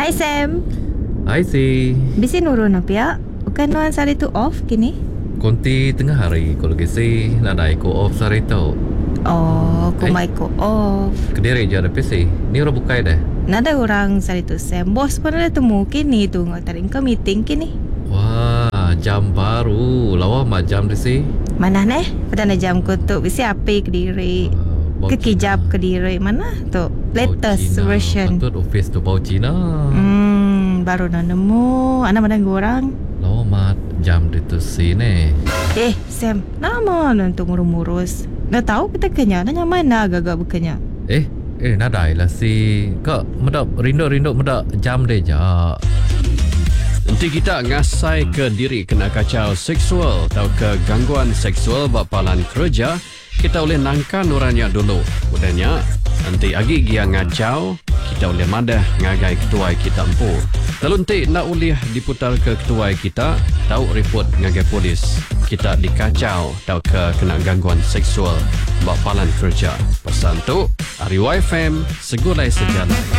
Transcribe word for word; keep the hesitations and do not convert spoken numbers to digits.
Hai Sam. Hai si. Bisi nurun apa ya? Bukan nuan sari tu off kini? Konti tengah hari kalau gisi nak ada ko off sari tu. Oh, ku Eh? mai ko off. Kediri je ada P C. Ni orang bukai dah. Nada orang sari tu Sam. Bos pun ada temu kini tu ngatarin ke meeting kini. Wah, jam baru. Lawa mak jam di si. Mana neh? Petana jam ku tu bisi api Kediri. Uh, Kekijap Kediri mana tu? Latest version. Patut office tu bau Cina. Hmm, baru nak nemu. Anak mana orang? Lawa mak jam di tu si ni. Eh, Sam, nama untuk ngurus-ngurus. Dah tahu kita kenya, nanya mana agak-agak berkenya. Eh, eh nadai lah si. Kak medap rindu-rindu medap jam deh ja. Nanti kita ngasai ke diri kena kacau seksual atau ke gangguan seksual bapalan kerja, kita boleh nangka nuranya dulu. Udahnya, nanti agi dia ngacau, kita boleh madah ngagai ketua kita empu. Lalu nanti nak boleh diputar ke ketua kita, tahu report ngagai polis. Kita dikacau atau ke kena gangguan seksual bapalan kerja. Pesan tu, Ari Y F M, segulai sejalan.